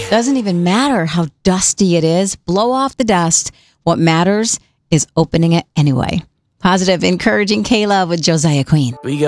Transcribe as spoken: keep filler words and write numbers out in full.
Doesn't even matter how dusty it is. Blow off the dust. What matters is opening it anyway. Positive, encouraging K-Love with Josiah Queen. We got